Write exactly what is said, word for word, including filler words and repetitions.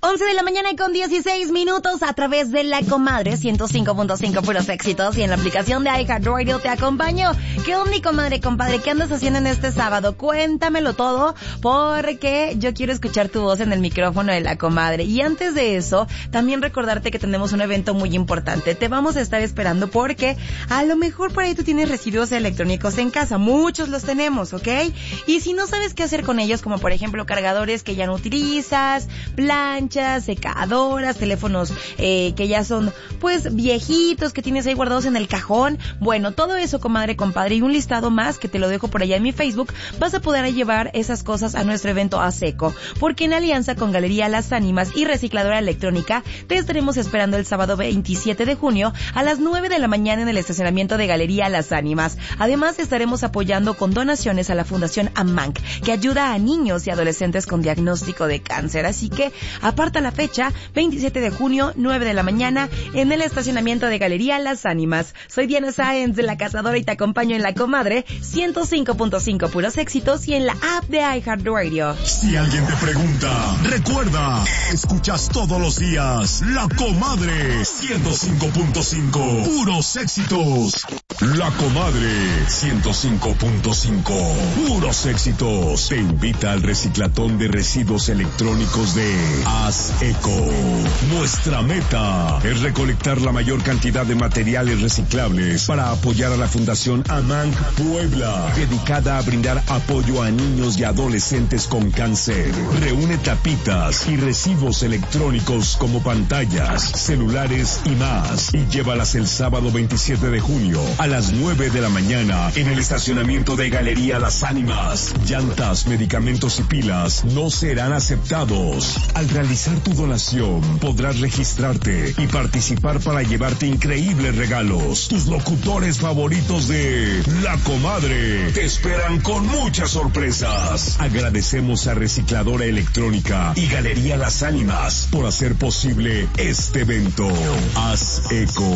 once de la mañana con dieciséis minutos a través de La Comadre ciento cinco punto cinco puros éxitos y en la aplicación de iHeartRadio te acompaño. ¿Qué onda, comadre, compadre? ¿Qué andas haciendo en este sábado? Cuéntamelo todo porque yo quiero escuchar tu voz en el micrófono de La Comadre. Y antes de eso, también recordarte que tenemos un evento muy importante. Te vamos a estar esperando porque a lo mejor por ahí tú tienes residuos electrónicos en casa. Muchos los tenemos, ¿ok? Y si no sabes qué hacer con ellos, como por ejemplo cargadores que ya no utilizas, planchas, secadoras, teléfonos eh, que ya son pues viejitos, que tienes ahí guardados en el cajón, bueno, todo eso, comadre, compadre, y un listado más que te lo dejo por allá en mi Facebook, vas a poder llevar esas cosas a nuestro evento a seco, porque en alianza con Galería Las Ánimas y Recicladora Electrónica te estaremos esperando el sábado veintisiete de junio a las nueve de la mañana en el estacionamiento de Galería Las Ánimas. Además estaremos apoyando con donaciones a la Fundación AMANC, que ayuda a niños y adolescentes con diagnóstico de cáncer. Así que aparta la fecha, veintisiete de junio, nueve de la mañana, en el estacionamiento de Galería Las Ánimas. Soy Diana Sáenz de La Cazadora y te acompaño en La Comadre ciento cinco punto cinco puros éxitos y en la app de iHeartRadio. Si alguien te pregunta, recuerda, escuchas todos los días La Comadre ciento cinco punto cinco puros éxitos. La Comadre ciento cinco punto cinco puros éxitos. Te invita al reciclatón de residuos electrónicos de Haz Eco. Nuestra meta es recolectar la mayor cantidad de materiales reciclables para apoyar a la Fundación AMANC Puebla, dedicada a brindar apoyo a niños y adolescentes con cáncer. Reúne tapitas y residuos electrónicos como pantallas, celulares y más, y llévalas el sábado veintisiete de junio a las nueve de la mañana en el estacionamiento de Galería Las Ánimas. Llantas, medicamentos y pilas no serán aceptados. Al realizar tu donación, podrás registrarte y participar para llevarte increíbles regalos. Tus locutores favoritos de La Comadre te esperan con muchas sorpresas. Agradecemos a Recicladora Electrónica y Galería Las Ánimas por hacer posible este evento. Haz Eco.